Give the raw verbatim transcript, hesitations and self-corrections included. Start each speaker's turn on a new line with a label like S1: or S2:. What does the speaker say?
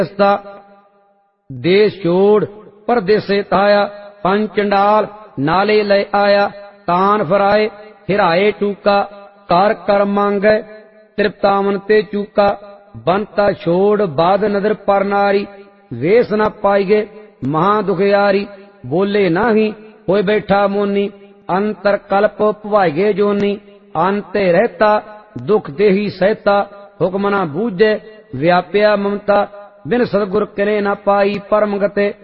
S1: ਰਸਤਾ ਦੇਸ਼ ਛੋੜ ਪਰਦੇਸੇ ਤਾਇਆ ਪੰਜ ਚੰਡਾਲ ਨਾਲੇ ਲੈ ਆਇਆ ਤਾਨ ਫਰਾਏ ਹਿਰਾਏ ਟੂਕਾ ਕਰ ਕਰ ਮੰਗੈ ਤ੍ਰਿਪਤਾਵਨ ਤੇ ਚੂਕਾ ਬੰਤਾ ਛੋੜ ਬਾਦ ਨਦਰ ਪਰ ਨਾਰੀ ਵੇਸ ਨਾ ਪਾਈਗੇ ਮਹਾ ਦੁਖਿਆਰੀ ਬੋਲੇ ਨਾਹੀ ਹੋਏ ਬੈਠਾ ਮੋਨੀ ਅੰਤਰ ਕਲਪ ਭਵਾਈਗੇ ਜੋਨੀ ਅੰਤੇ ਰਹਤਾ ਦੁਖ ਦੇਹੀ ਸਹਿਤਾ ਹੁਕਮ ਨਾ ਬੂਝੇ ਵਿਆਪਿਆ ਮਮਤਾ ਬਿਨ ਸਤਿਗੁਰ ਕਰੇ ਨਾ ਪਾਈ ਪਰਮ ਗਤੇ